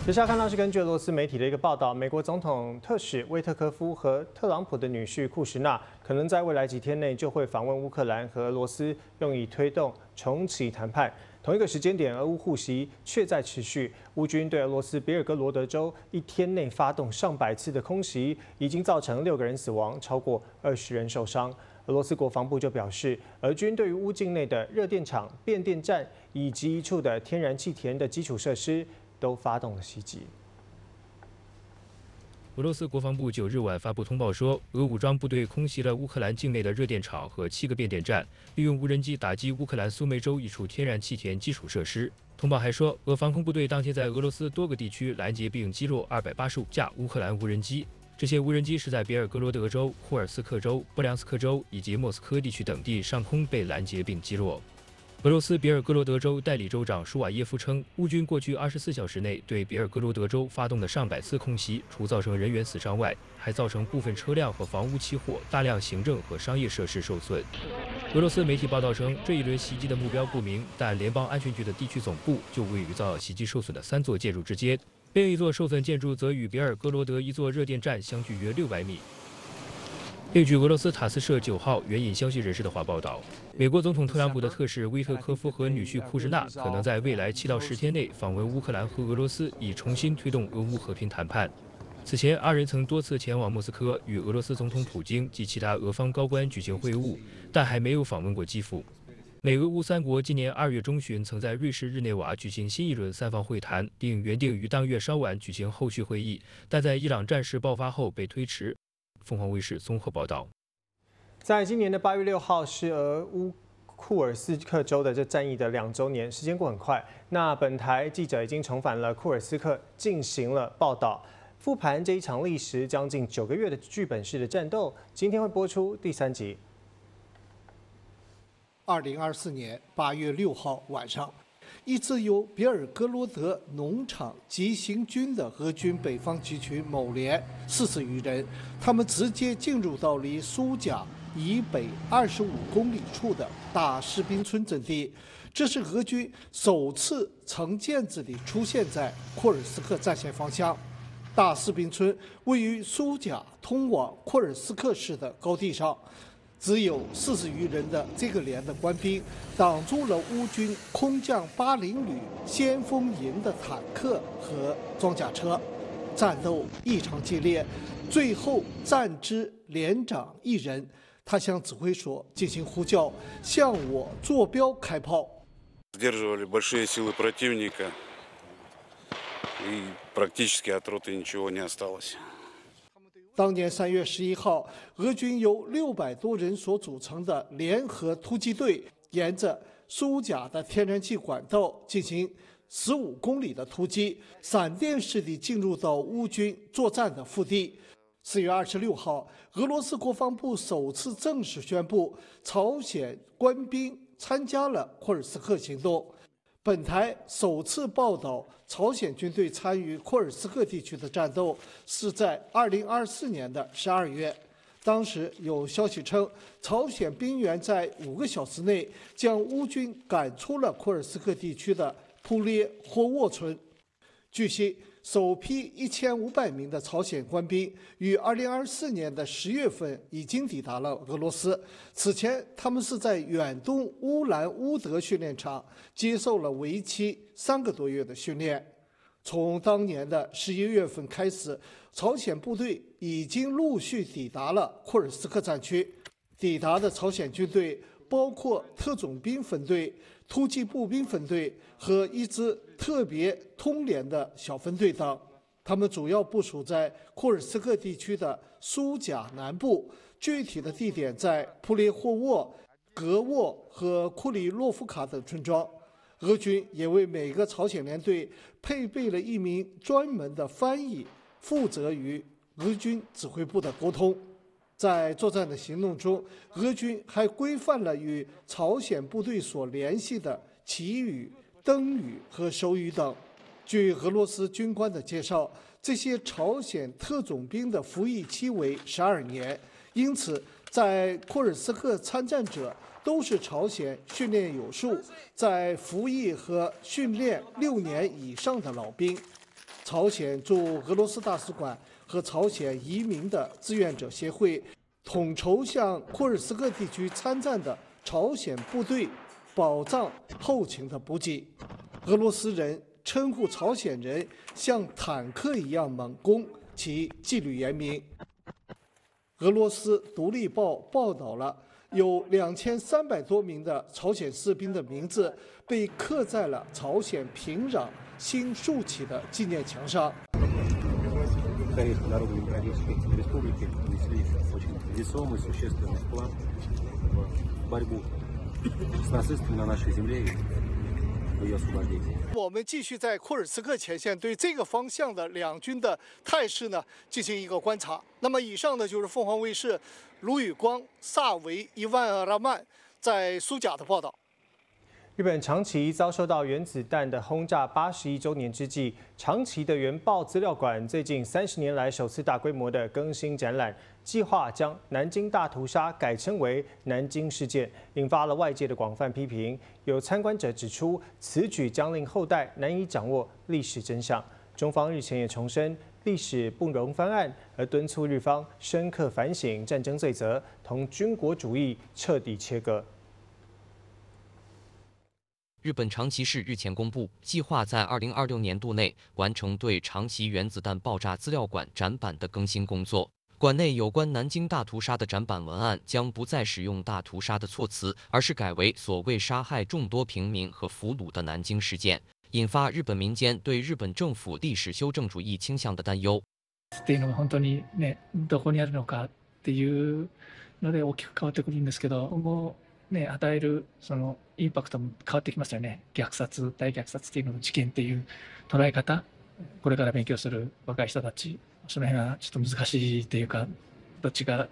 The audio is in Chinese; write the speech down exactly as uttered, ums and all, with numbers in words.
接下来看到是根据俄罗斯媒体的一个报道，美国总统特使威特科夫和特朗普的女婿库什纳可能在未来几天内就会访问乌克兰和俄罗斯，用以推动重启谈判。同一个时间点，俄乌互袭却在持续，乌军对俄罗斯别尔哥罗德州一天内发动上百次的空袭，已经造成六个人死亡，超过二十人受伤。俄罗斯国防部就表示，俄军对于乌境内的热电厂、变电站以及一处的天然气田的基础设施都发动了袭击。 俄罗斯国防部九日晚发布通报说，俄武装部队空袭了乌克兰境内的热电厂和七个变电站，利用无人机打击乌克兰苏梅州一处天然气田基础设施。通报还说，俄防空部队当天在俄罗斯多个地区拦截并击落二百八十五架乌克兰无人机。这些无人机是在别尔哥罗德州、库尔斯克州、布良斯克州以及莫斯科地区等地上空被拦截并击落。俄罗斯别尔哥罗德州代理州长舒瓦耶夫称，乌军过去二十四小时内对别尔哥罗德州发动的上百次空袭，除造成人员死伤外，还造成部分车辆和房屋起火，大量行政和商业设施受损。俄罗斯媒体报道称，这一轮袭击的目标不明，但联邦安全局的地区总部就位于遭袭击受损的三座建筑之间，另一座受损建筑则与别尔哥罗德一座热电站相距约六百米。另据俄罗斯塔斯社九号援引消息人士的话报道，美国总统特朗普的特使威特科夫和女婿库什纳可能在未来七到十天内访问乌克兰和俄罗斯，以重新推动俄乌和平谈判。此前，二人曾多次前往莫斯科与俄罗斯总统普京及其他俄方高官举行会晤，但还没有访问过基辅。美俄乌三国今年二月中旬曾在瑞士日内瓦举行新一轮三方会谈，并原定于当月稍晚举行后续会议，但在伊朗战事爆发后被推迟。凤凰卫视综合报道， 在今年的八月六号是俄乌库尔斯克州的这战役的两周年，时间过很快。那本台记者已经重返了库尔斯克，进行了报道，复盘这一场历时将近九个月的剧本式的战斗。今天会播出第三集。 二零二四年八月六号晚上，一支由别尔哥罗德农场急行军的俄军北方集群某连四十余人，他们直接进入到离苏贾以北二十五公里处的大士兵村阵地。这是俄军首次成建制地出现在库尔斯克战线方向。大士兵村位于苏贾通往库尔斯克市的高地上。只有四十余人的这个连的官兵挡住了乌军空降八零旅先锋营的坦克和装甲车，战斗异常激烈。最后战之连长一人，他向指挥所进行呼叫，向我坐标开炮。 Сдерживали большие силы противника, и практически от роты ничего не осталось. 当年三月十一号，俄军由六百多人所组成的联合突击队，沿着苏贾的天然气管道进行十五公里的突击，闪电式地进入到乌军作战的腹地。四月二十六号，俄罗斯国防部首次正式宣布，朝鲜官兵参加了库尔斯克行动。本台首次报道朝鲜军队参与库尔斯克地区的战斗是在二零二四年的十二月，当时有消息称，朝鲜兵员在五个小时内将乌军赶出了库尔斯克地区的普列霍沃村。据悉，首批一千五百名的朝鲜官兵于二零二四年的十月份已经抵达了俄罗斯。此前，他们是在远东乌兰乌德训练场接受了为期三个多月的训练。从当年的十一月份开始，朝鲜部队已经陆续抵达了库尔斯克战区。抵达的朝鲜军队包括特种兵分队、突击步兵分队和一支特别通联的小分队等，他们主要部署在库尔斯克地区的苏贾南部，具体的地点在普列霍沃、格沃和库里洛夫卡等村庄。俄军也为每个朝鲜联队配备了一名专门的翻译，负责与俄军指挥部的沟通。在作战的行动中，俄军还规范了与朝鲜部队所联系的旗语、灯语和手语等。据俄罗斯军官的介绍，这些朝鲜特种兵的服役期为十二年，因此在库尔斯克参战者都是朝鲜训练有素、在服役和训练六年以上的老兵。 朝鲜驻俄罗斯大使馆和朝鲜移民的志愿者协会统筹向库尔斯克地区参战的朝鲜部队保障后勤的补给。俄罗斯人称呼朝鲜人像坦克一样猛攻，其纪律严明。俄罗斯独立报报道了，有两千三百多名的朝鲜士兵的名字被刻在了朝鲜平壤新竖起的纪念墙上。我们继续在库尔斯克前线对这个方向的两军的态势呢进行一个观察。那么以上呢就是凤凰卫视卢宇光、萨维伊万尔拉曼在苏甲的报道。 日本长崎遭受到原子弹的轰炸八十一周年之际，长崎的原爆资料馆最近三十年来首次大规模的更新展览，计划将南京大屠杀改称为南京事件，引发了外界的广泛批评。有参观者指出，此举将令后代难以掌握历史真相。中方日前也重申，历史不容翻案，而敦促日方深刻反省战争罪责，同军国主义彻底切割。 日本长崎市日前公布，计划在二零二六年度内完成对长崎原子弹爆炸资料馆展板的更新工作。馆内有关南京大屠杀的展板文案将不再使用大屠杀的措辞，而是改为所谓杀害众多平民和俘虜的南京事件，引发日本民間对日本政府历史修正主義倾向的担忧。 っていうのが本当にね、どこにあるのかっていうので大きく変わってくるんですけど、今後ね、与えるそのインパクトも変わってきますよね。虐殺、大虐殺っていうのの事件っていう捉え方、これから勉強する若い人たち、その辺はちょっと難しいというか、どっちが